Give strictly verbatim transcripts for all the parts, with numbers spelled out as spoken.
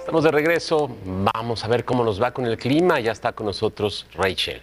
Estamos de regreso, vamos a ver cómo nos va con el clima. Ya está con nosotros Rachel.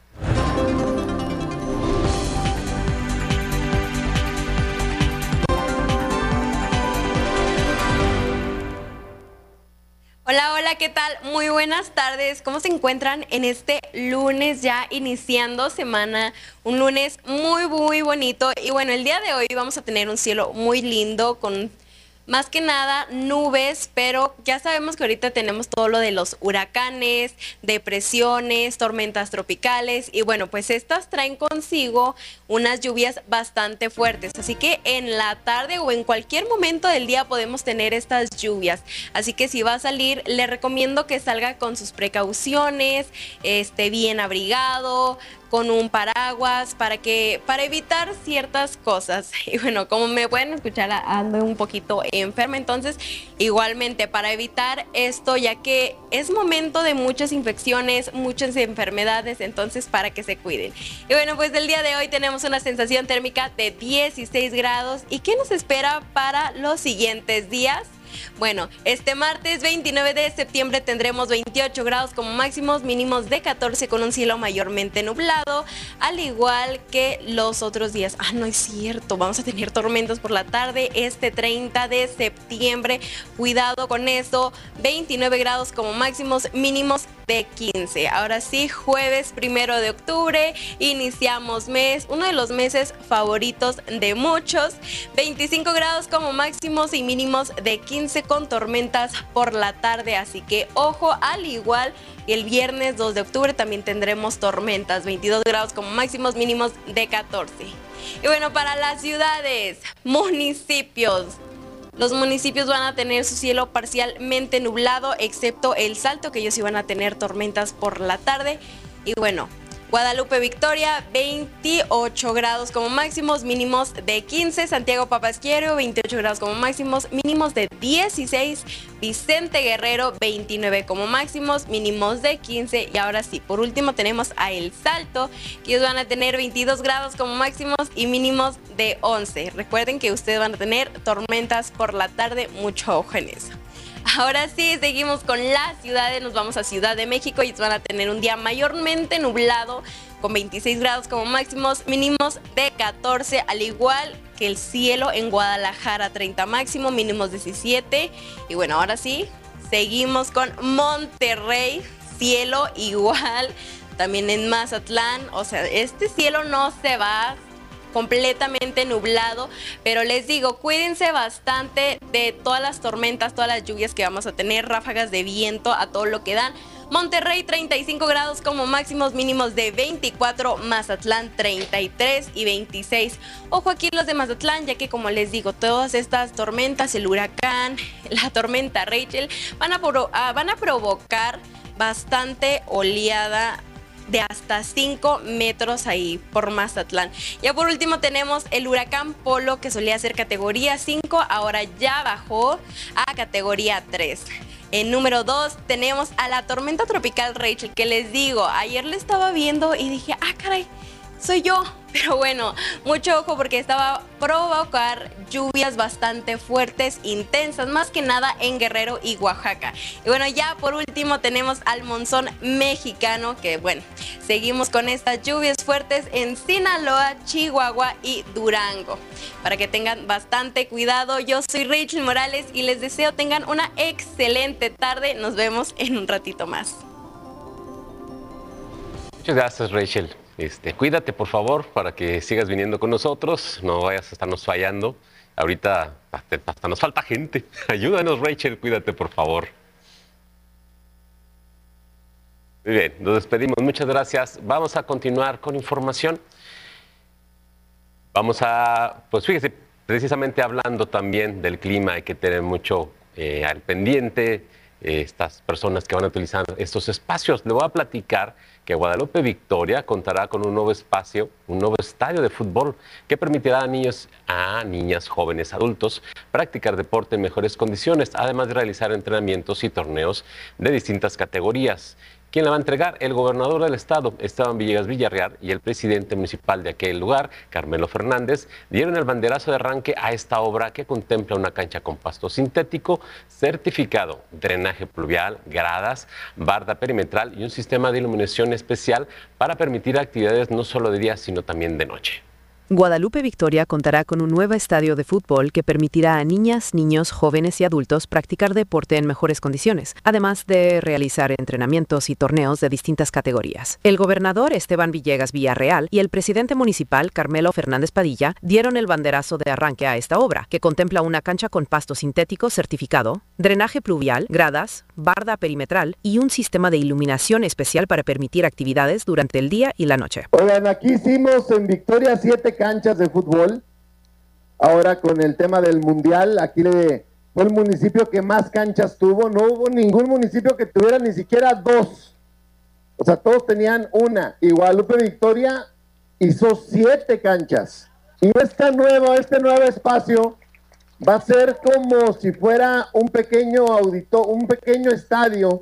Hola, hola, ¿qué tal? Muy buenas tardes. ¿Cómo se encuentran en este lunes ya iniciando semana? Un lunes muy, muy bonito. Y bueno, el día de hoy vamos a tener un cielo muy lindo con más que nada nubes, pero ya sabemos que ahorita tenemos todo lo de los huracanes, depresiones, tormentas tropicales y bueno, pues estas traen consigo unas lluvias bastante fuertes, así que en la tarde o en cualquier momento del día podemos tener estas lluvias, así que si va a salir le recomiendo que salga con sus precauciones, esté bien abrigado, con un paraguas para que para evitar ciertas cosas. Y bueno, como me pueden escuchar, ando un poquito enferma, entonces igualmente para evitar esto, ya que es momento de muchas infecciones, muchas enfermedades, entonces para que se cuiden. Y bueno, pues el día de hoy tenemos una sensación térmica de dieciséis grados. ¿Y qué nos espera para los siguientes días? Bueno, este martes veintinueve de septiembre tendremos veintiocho grados como máximos, mínimos de catorce con un cielo mayormente nublado, al igual que los otros días. Ah, no es cierto, vamos a tener tormentas por la tarde este treinta de septiembre, cuidado con eso, veintinueve grados como máximos, mínimos de quince. Ahora sí, jueves primero de octubre, iniciamos mes, uno de los meses favoritos de muchos, veinticinco grados como máximos y mínimos de quince con tormentas por la tarde, así que ojo, al igual que el viernes dos de octubre también tendremos tormentas, veintidós grados como máximos, mínimos de catorce. Y bueno, para las ciudades, municipios, los municipios van a tener su cielo parcialmente nublado, excepto El Salto, que ellos sí van a tener tormentas por la tarde. Y bueno, Guadalupe, Victoria, veintiocho grados como máximos, mínimos de quince. Santiago, Papasquiaro, veintiocho grados como máximos, mínimos de dieciséis. Vicente Guerrero, veintinueve como máximos, mínimos de quince. Y ahora sí, por último tenemos a El Salto, que ellos van a tener veintidós grados como máximos y mínimos de once. Recuerden que ustedes van a tener tormentas por la tarde, mucho ojo en eso. Ahora sí, seguimos con las ciudades, nos vamos a Ciudad de México y van a tener un día mayormente nublado con veintiséis grados como máximos, mínimos de catorce, al igual que el cielo en Guadalajara, treinta máximo, mínimos diecisiete. Y bueno, ahora sí, seguimos con Monterrey, cielo igual, también en Mazatlán, o sea, este cielo no se va, completamente nublado, pero les digo, cuídense bastante de todas las tormentas, todas las lluvias que vamos a tener, ráfagas de viento a todo lo que dan. Monterrey, treinta y cinco grados como máximos, mínimos de veinticuatro, Mazatlán treinta y tres y veintiséis. Ojo aquí los de Mazatlán, ya que como les digo, todas estas tormentas, el huracán, la tormenta Rachel, van a, pro, uh, van a provocar bastante oleada de hasta cinco metros ahí por Mazatlán. Ya por último tenemos el huracán Polo, que solía ser categoría cinco, ahora ya bajó a categoría tres. En número dos tenemos a la tormenta tropical Rachel, que les digo, ayer le estaba viendo y dije, ah caray, soy yo. Pero bueno, mucho ojo porque estaba a provocar lluvias bastante fuertes, intensas, más que nada en Guerrero y Oaxaca. Y bueno, ya por último tenemos al monzón mexicano, que bueno, seguimos con estas lluvias fuertes en Sinaloa, Chihuahua y Durango. Para que tengan bastante cuidado, yo soy Rachel Morales y les deseo tengan una excelente tarde. Nos vemos en un ratito más. Muchas gracias, Rachel. Este, cuídate, por favor, para que sigas viniendo con nosotros, no vayas a estarnos fallando. Ahorita hasta, hasta nos falta gente. Ayúdanos, Rachel, cuídate, por favor. Muy bien, nos despedimos. Muchas gracias. Vamos a continuar con información. Vamos a, pues fíjese, precisamente hablando también del clima, hay que tener mucho eh, al pendiente, eh, estas personas que van a utilizar estos espacios. Le voy a platicar que Guadalupe Victoria contará con un nuevo espacio, un nuevo estadio de fútbol que permitirá a niños, a niñas, jóvenes, adultos practicar deporte en mejores condiciones, además de realizar entrenamientos y torneos de distintas categorías. ¿Quién la va a entregar? El gobernador del estado, Esteban Villegas Villarreal, y el presidente municipal de aquel lugar, Carmelo Fernández, dieron el banderazo de arranque a esta obra que contempla una cancha con pasto sintético, certificado, drenaje pluvial, gradas, barda perimetral y un sistema de iluminación especial para permitir actividades no solo de día, sino también de noche. Guadalupe Victoria contará con un nuevo estadio de fútbol que permitirá a niñas, niños, jóvenes y adultos practicar deporte en mejores condiciones, además de realizar entrenamientos y torneos de distintas categorías. El gobernador Esteban Villegas Villarreal y el presidente municipal Carmelo Fernández Padilla dieron el banderazo de arranque a esta obra, que contempla una cancha con pasto sintético certificado, drenaje pluvial, gradas, barda perimetral y un sistema de iluminación especial para permitir actividades durante el día y la noche. Oigan, aquí hicimos en Victoria siete canchas de fútbol. Ahora con el tema del mundial, aquí le, fue el municipio que más canchas tuvo. No hubo ningún municipio que tuviera ni siquiera dos. O sea, todos tenían una. Y Guadalupe Victoria hizo siete canchas. Y esta nueva, este nuevo espacio va a ser como si fuera un pequeño audito, un pequeño estadio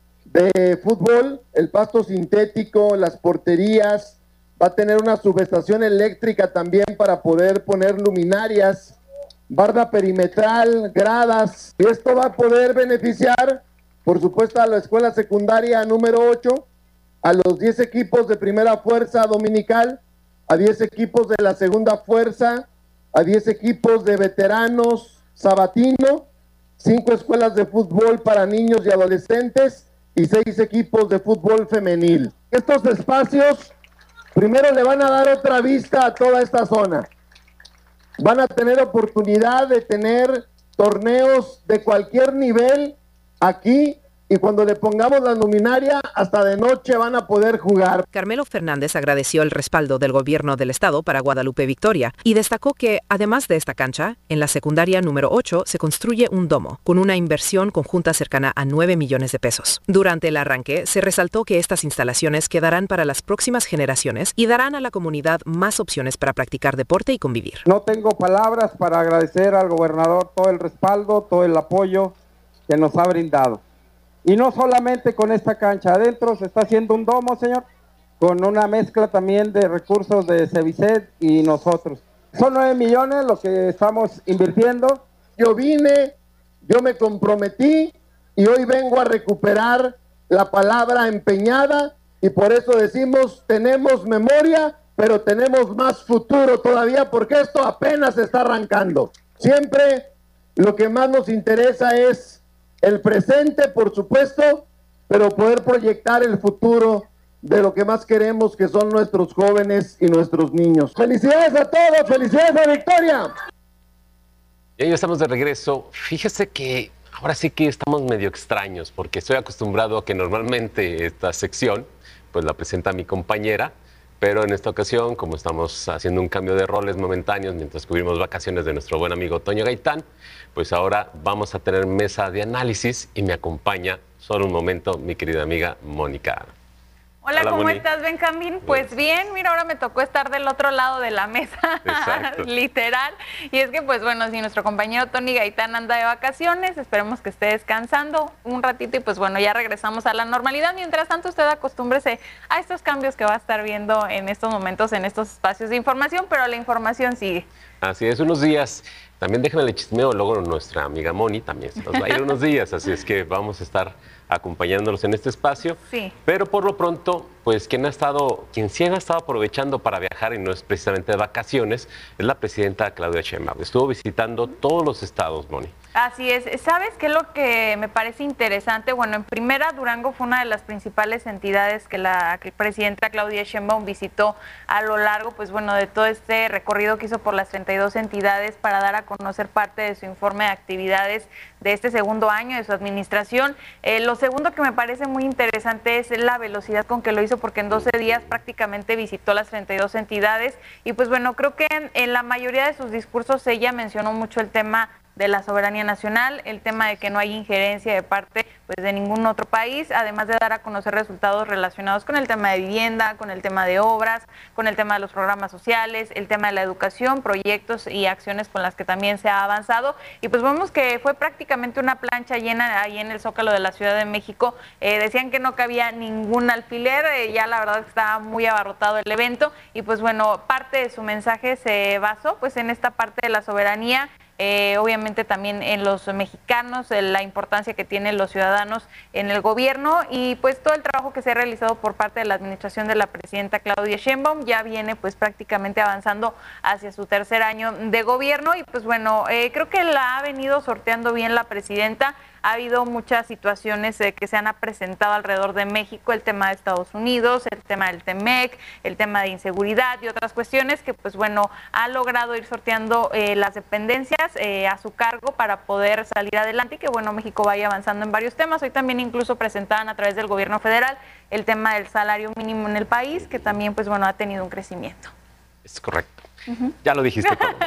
de fútbol, el pasto sintético, las porterías. Va a tener una subestación eléctrica también para poder poner luminarias, barda perimetral, gradas. Y esto va a poder beneficiar, por supuesto, a la escuela secundaria número ocho, a los diez equipos de primera fuerza dominical, a diez equipos de la segunda fuerza, a diez equipos de veteranos sabatino, cinco escuelas de fútbol para niños y adolescentes y seis equipos de fútbol femenil. Estos espacios primero le van a dar otra vista a toda esta zona. Van a tener oportunidad de tener torneos de cualquier nivel aquí, y cuando le pongamos la luminaria, hasta de noche van a poder jugar. Carmelo Fernández agradeció el respaldo del gobierno del estado para Guadalupe Victoria y destacó que, además de esta cancha, en la secundaria número ocho se construye un domo, con una inversión conjunta cercana a nueve millones de pesos. Durante el arranque, se resaltó que estas instalaciones quedarán para las próximas generaciones y darán a la comunidad más opciones para practicar deporte y convivir. No tengo palabras para agradecer al gobernador todo el respaldo, todo el apoyo que nos ha brindado. Y no solamente con esta cancha, adentro se está haciendo un domo, señor, con una mezcla también de recursos de Cevicet y nosotros. Son nueve millones lo que estamos invirtiendo. Yo vine, yo me comprometí y hoy vengo a recuperar la palabra empeñada, y por eso decimos, tenemos memoria, pero tenemos más futuro todavía, porque esto apenas se está arrancando. Siempre lo que más nos interesa es el presente, por supuesto, pero poder proyectar el futuro de lo que más queremos, que son nuestros jóvenes y nuestros niños. ¡Felicidades a todos! ¡Felicidades a Victoria! Y ya estamos de regreso. Fíjese que ahora sí que estamos medio extraños, porque estoy acostumbrado a que normalmente esta sección pues la presenta mi compañera, pero en esta ocasión, como estamos haciendo un cambio de roles momentáneos mientras cubrimos vacaciones de nuestro buen amigo Toño Gaitán, pues ahora vamos a tener mesa de análisis y me acompaña solo un momento mi querida amiga Mónica. Hola, Hola, ¿cómo Moni. estás, Benjamín? Pues bien, mira, ahora me tocó estar del otro lado de la mesa, literal. Y es que, pues bueno, si nuestro compañero Tony Gaitán anda de vacaciones, esperemos que esté descansando un ratito y pues bueno, ya regresamos a la normalidad. Mientras tanto, usted acostúmbrese a estos cambios que va a estar viendo en estos momentos, en estos espacios de información, pero la información sigue. Así es, unos días. También déjenme el chismeo, luego nuestra amiga Moni también se nos va a ir unos días, así es que vamos a estar acompañándolos en este espacio. Sí. Pero por lo pronto, pues quien ha estado, quien sí ha estado aprovechando para viajar y no es precisamente de vacaciones, es la presidenta Claudia Sheinbaum. Estuvo visitando todos los estados, Moni. Así es. ¿Sabes qué es lo que me parece interesante? Bueno, en primera, Durango fue una de las principales entidades que la que presidenta Claudia Sheinbaum visitó a lo largo, pues bueno, de todo este recorrido que hizo por las treinta y dos entidades para dar a conocer parte de su informe de actividades de este segundo año de su administración. Eh, lo segundo que me parece muy interesante es la velocidad con que lo hizo, porque en doce días prácticamente visitó las treinta y dos entidades y pues bueno, creo que en, en la mayoría de sus discursos ella mencionó mucho el tema de la soberanía nacional, el tema de que no hay injerencia de parte pues de ningún otro país, además de dar a conocer resultados relacionados con el tema de vivienda, con el tema de obras, con el tema de los programas sociales, el tema de la educación, proyectos y acciones con las que también se ha avanzado. Y pues vemos que fue prácticamente una plancha llena ahí en el Zócalo de la Ciudad de México. Eh, decían que no cabía ningún alfiler, eh, ya la verdad estaba muy abarrotado el evento y pues bueno, parte de su mensaje se basó pues en esta parte de la soberanía. Eh, obviamente también en los mexicanos, en la importancia que tienen los ciudadanos en el gobierno y pues todo el trabajo que se ha realizado por parte de la administración de la presidenta Claudia Sheinbaum ya viene pues prácticamente avanzando hacia su tercer año de gobierno y pues bueno, eh, creo que la ha venido sorteando bien la presidenta. Ha habido muchas situaciones eh, que se han presentado alrededor de México, el tema de Estados Unidos, el tema del Temec, el tema de inseguridad y otras cuestiones que, pues bueno, ha logrado ir sorteando eh, las dependencias eh, a su cargo para poder salir adelante y que, bueno, México vaya avanzando en varios temas. Hoy también incluso presentaban a través del gobierno federal el tema del salario mínimo en el país, que también, pues bueno, ha tenido un crecimiento. Es correcto. Uh-huh. Ya lo dijiste todo.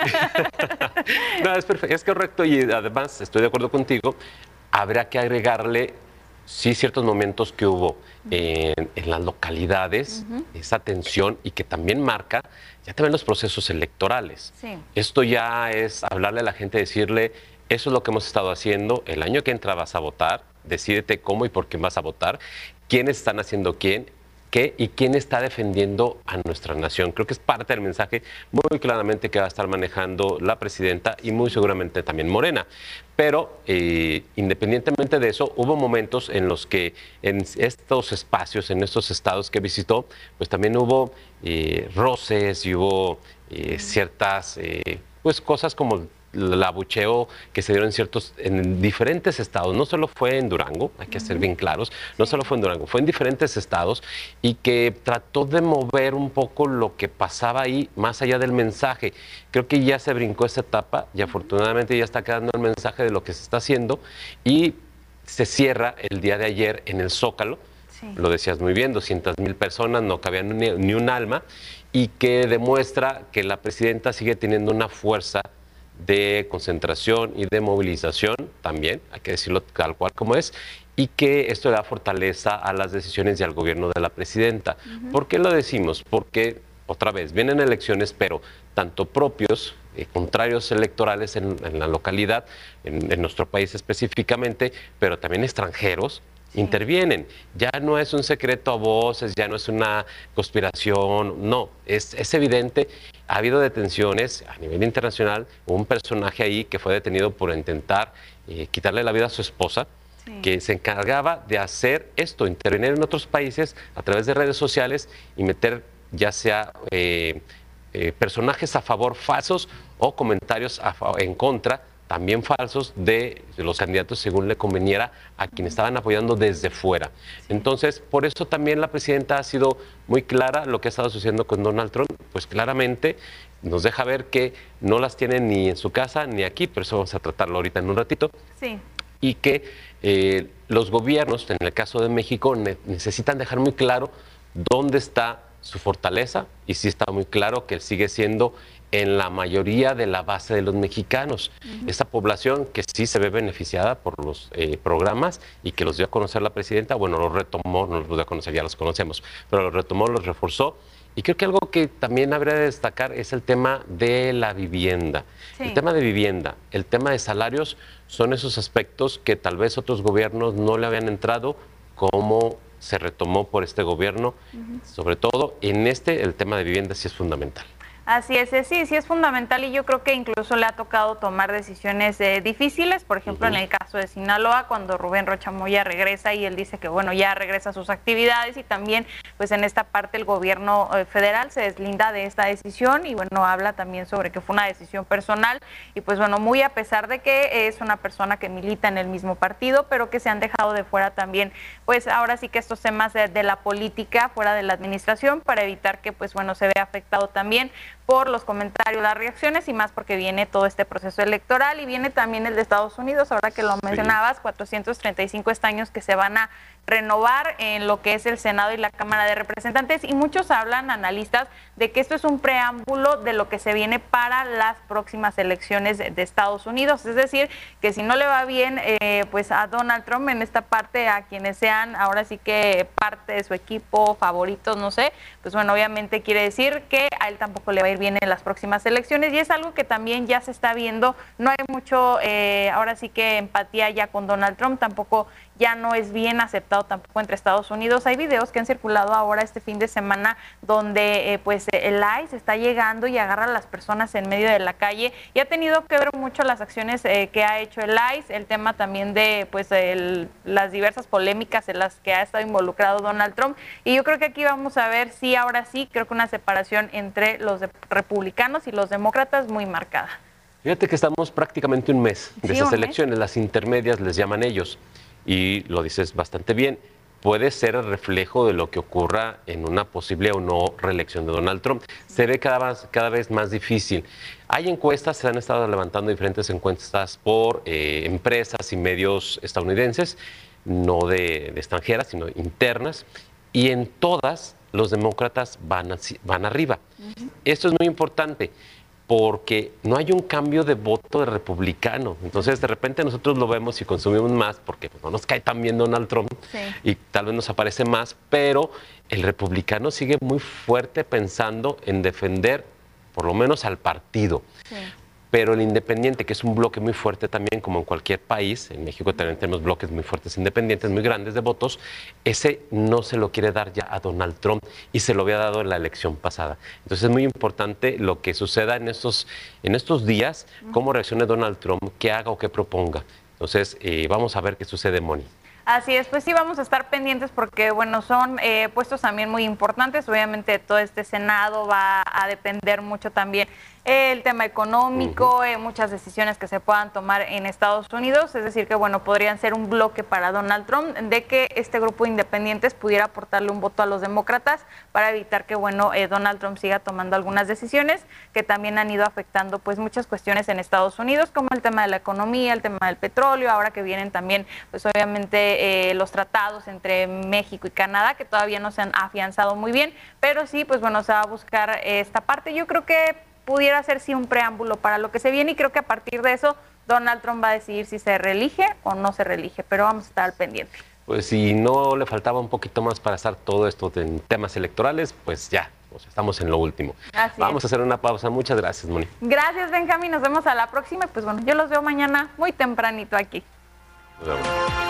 No, es perfecto, es correcto y además estoy de acuerdo contigo. Habrá que agregarle, sí, ciertos momentos que hubo en, en las localidades, uh-huh. esa tensión y que también marca ya también los procesos electorales. Sí. Esto ya es hablarle a la gente, decirle, eso es lo que hemos estado haciendo, el año que entra vas a votar, decídete cómo y por qué vas a votar, quiénes están haciendo quién, qué y quién está defendiendo a nuestra nación. Creo que es parte del mensaje muy claramente que va a estar manejando la presidenta y muy seguramente también Morena. Pero eh, independientemente de eso, hubo momentos en los que en estos espacios, en estos estados que visitó, pues también hubo eh, roces y hubo eh, ciertas eh, pues cosas como el abucheo que se dieron en ciertos, en diferentes estados. No solo fue en Durango, hay que uh-huh. ser bien claros, no sí. solo fue en Durango, fue en diferentes estados y que trató de mover un poco lo que pasaba ahí más allá del mensaje. Creo que ya se brincó esa etapa y afortunadamente ya está quedando el mensaje de lo que se está haciendo y se cierra el día de ayer en el Zócalo. Sí. Lo decías muy bien, doscientas mil personas, no cabía ni, ni un alma y que demuestra que la presidenta sigue teniendo una fuerza de concentración y de movilización también, hay que decirlo tal cual como es, y que esto da fortaleza a las decisiones y al gobierno de la presidenta. Uh-huh. ¿Por qué lo decimos? Porque, otra vez, vienen elecciones, pero tanto propios, eh, contrarios electorales en, en la localidad, en, en nuestro país específicamente, pero también extranjeros, sí. intervienen. Ya no es un secreto a voces, ya no es una conspiración, no, es, es evidente. Ha habido detenciones a nivel internacional, un personaje ahí que fue detenido por intentar eh, quitarle la vida a su esposa, sí. que se encargaba de hacer esto, intervenir en otros países a través de redes sociales y meter ya sea eh, eh, personajes a favor falsos o comentarios a favor, en contra también falsos de los candidatos según le conveniera a quienes estaban apoyando desde fuera. Entonces, por eso también la presidenta ha sido muy clara lo que ha estado sucediendo con Donald Trump, pues claramente nos deja ver que no las tiene ni en su casa ni aquí, pero eso vamos a tratarlo ahorita en un ratito. Sí. Y que eh, los gobiernos, en el caso de México, ne- necesitan dejar muy claro dónde está su fortaleza y sí está muy claro que sigue siendo en la mayoría de la base de los mexicanos. Uh-huh. Esa población que sí se ve beneficiada por los eh, programas y que los dio a conocer la presidenta, bueno, los retomó, no los dio a conocer, ya los conocemos, pero los retomó, los reforzó. Y creo que algo que también habría de destacar es el tema de la vivienda. Sí. El tema de vivienda, el tema de salarios son esos aspectos que tal vez otros gobiernos no le habían entrado, como se retomó por este gobierno. Uh-huh. Sobre todo en este, el tema de vivienda sí es fundamental. Así es, sí, sí es fundamental y yo creo que incluso le ha tocado tomar decisiones eh, difíciles, por ejemplo, uh-huh. en el caso de Sinaloa, cuando Rubén Rocha Moya regresa y él dice que, bueno, ya regresa a sus actividades y también, pues en esta parte el gobierno eh, federal se deslinda de esta decisión y, bueno, habla también sobre que fue una decisión personal y, pues, bueno, muy a pesar de que es una persona que milita en el mismo partido, pero que se han dejado de fuera también, pues ahora sí que estos temas de, de la política fuera de la administración para evitar que, pues, bueno, se vea afectado también por los comentarios, las reacciones y más porque viene todo este proceso electoral y viene también el de Estados Unidos, ahora que lo sí. mencionabas, cuatrocientos treinta y cinco escaños que se van a renovar en lo que es el Senado y la Cámara de Representantes, y muchos hablan, analistas, de que esto es un preámbulo de lo que se viene para las próximas elecciones de, de Estados Unidos, es decir, que si no le va bien eh, pues a Donald Trump en esta parte, a quienes sean ahora sí que parte de su equipo, favoritos, no sé, pues bueno, obviamente quiere decir que a él tampoco le va a ir bien en las próximas elecciones, y es algo que también ya se está viendo, no hay mucho, eh, ahora sí que empatía ya con Donald Trump, tampoco ya no es bien aceptado tampoco entre Estados Unidos. Hay videos que han circulado ahora este fin de semana donde eh, pues el I C E está llegando y agarra a las personas en medio de la calle, y ha tenido que ver mucho las acciones eh, que ha hecho el I C E, el tema también de pues el, las diversas polémicas en las que ha estado involucrado Donald Trump, y yo creo que aquí vamos a ver si ahora sí, creo que una separación entre los de republicanos y los demócratas muy marcada. Fíjate que estamos prácticamente un mes de sí, esas elecciones, mes. Las intermedias les llaman ellos. Y lo dices bastante bien, puede ser el reflejo de lo que ocurra en una posible o no reelección de Donald Trump. Se ve cada vez, cada vez más difícil. Hay encuestas, se han estado levantando diferentes encuestas por eh, empresas y medios estadounidenses, no de, de extranjeras, sino internas, y en todas los demócratas van, a, van arriba. Uh-huh. Esto es muy importante, porque no hay un cambio de voto de republicano. Entonces, de repente nosotros lo vemos y consumimos más porque pues, no nos cae tan bien Donald Trump sí. y tal vez nos aparece más, pero el republicano sigue muy fuerte pensando en defender por lo menos al partido. Sí. Pero el independiente, que es un bloque muy fuerte también, como en cualquier país, en México también tenemos bloques muy fuertes independientes, muy grandes de votos, ese no se lo quiere dar ya a Donald Trump y se lo había dado en la elección pasada. Entonces es muy importante lo que suceda en estos, en estos días, cómo reaccione Donald Trump, qué haga o qué proponga. Entonces eh, vamos a ver qué sucede, Moni. Así es, pues sí vamos a estar pendientes porque, bueno, son eh, puestos también muy importantes. Obviamente todo este Senado va a depender mucho también el tema económico, uh-huh. eh, muchas decisiones que se puedan tomar en Estados Unidos, es decir que, bueno, podrían ser un bloque para Donald Trump de que este grupo de independientes pudiera aportarle un voto a los demócratas para evitar que, bueno, eh, Donald Trump siga tomando algunas decisiones que también han ido afectando, pues, muchas cuestiones en Estados Unidos, como el tema de la economía, el tema del petróleo, ahora que vienen también, pues, obviamente, eh, los tratados entre México y Canadá, que todavía no se han afianzado muy bien, pero sí, pues, bueno, se va a buscar eh, esta parte. Yo creo que pudiera ser sí un preámbulo para lo que se viene, y creo que a partir de eso Donald Trump va a decidir si se reelige o no se reelige, pero vamos a estar al pendiente. Pues si no le faltaba un poquito más para estar todo esto en temas electorales, pues ya, pues estamos en lo último. Así vamos es. a hacer una pausa. Muchas gracias, Moni. Gracias, Benjamín. Nos vemos a la próxima. Pues bueno, yo los veo mañana muy tempranito aquí. Nos vemos.